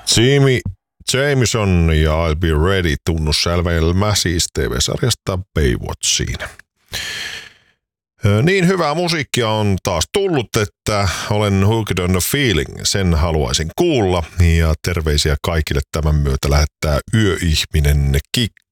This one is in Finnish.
Jimmy Jameson ja I'll Be Ready tunnussävelmä siis TV-sarjasta Baywatchiin. Niin hyvää musiikkia on taas tullut, että olen hooked on the feeling, sen haluaisin kuulla. Ja terveisiä kaikille tämän myötä lähettää yöihminen Kikka.